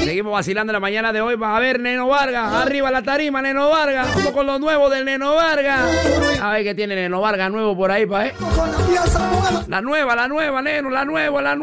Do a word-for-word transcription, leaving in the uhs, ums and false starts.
Seguimos vacilando en la mañana de hoy. Va a ver, Neno Vargas. Arriba la tarima, Neno Vargas. Vamos con lo nuevo del Neno Vargas. A ver qué tiene Neno Vargas nuevo por ahí, pa' eh. La nueva, la nueva, Neno, la nueva, la nueva.